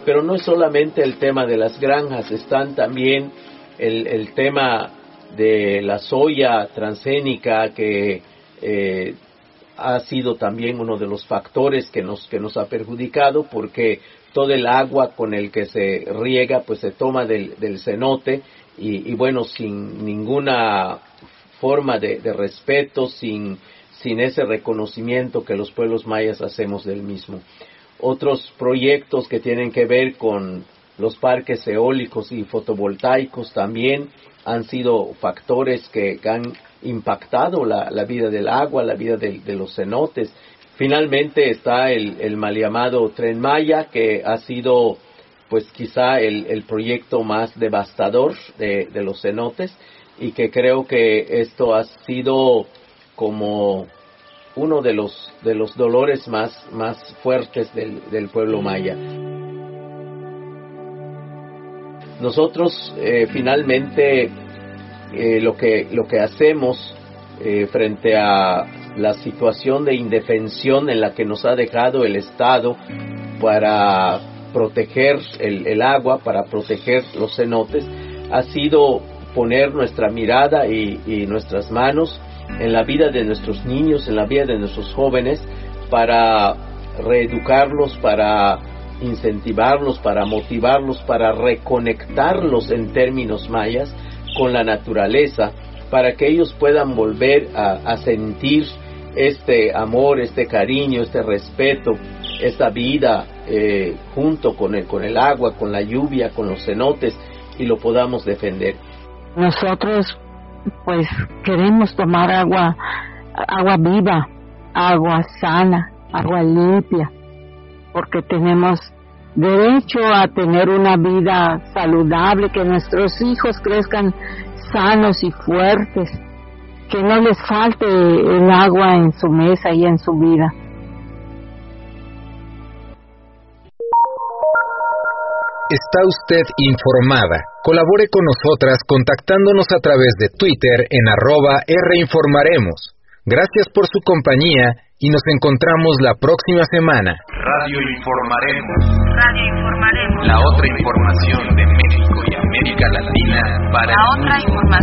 Pero no es solamente el tema de las granjas, están también el tema de la soya transgénica que ha sido también uno de los factores que nos ha perjudicado, porque todo el agua con el que se riega pues se toma del cenote y bueno, sin ninguna forma de respeto, sin ese reconocimiento que los pueblos mayas hacemos del mismo. Otros proyectos que tienen que ver con los parques eólicos y fotovoltaicos también han sido factores que han impactado la vida del agua, la vida de los cenotes. Finalmente está el mal llamado Tren Maya, que ha sido pues quizá el proyecto más devastador de los cenotes, y que creo que esto ha sido como uno de los dolores más fuertes del pueblo maya. Nosotros finalmente lo que hacemos frente a la situación de indefensión en la que nos ha dejado el Estado para proteger el agua, para proteger los cenotes, ha sido poner nuestra mirada y nuestras manos en la vida de nuestros niños, en la vida de nuestros jóvenes, para reeducarlos, para incentivarlos, para motivarlos, para reconectarlos en términos mayas con la naturaleza, para que ellos puedan volver a sentir este amor, este cariño, este respeto, esta vida junto con el agua, con la lluvia, con los cenotes, y lo podamos defender. Nosotros pues queremos tomar agua viva, agua sana, agua limpia, porque tenemos derecho a tener una vida saludable, que nuestros hijos crezcan sanos y fuertes, que no les falte el agua en su mesa y en su vida. Está usted informada. Colabore con nosotras contactándonos a través de Twitter en @Rinformaremos. Gracias por su compañía y nos encontramos la próxima semana. Radio Informaremos. Radio Informaremos. La otra información de México y América Latina para la otra información.